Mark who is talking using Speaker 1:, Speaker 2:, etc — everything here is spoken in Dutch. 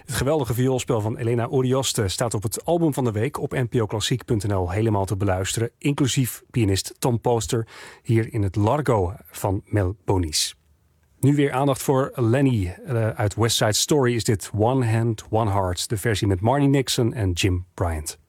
Speaker 1: Het geweldige vioolspel van Elena Orioste staat op het album van de week op npoklassiek.nl helemaal te beluisteren, inclusief pianist Tom Poster hier in het Largo van Mel Bonis. Nu weer aandacht voor Lenny. Uit West Side Story is dit One Hand, One Heart, de versie met Marnie Nixon en Jim Bryant.